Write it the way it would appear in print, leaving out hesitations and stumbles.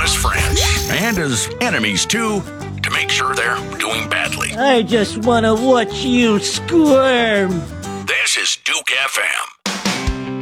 as friends, and as enemies too, to make sure they're doing badly. I just want to watch you squirm. This is Duke FM.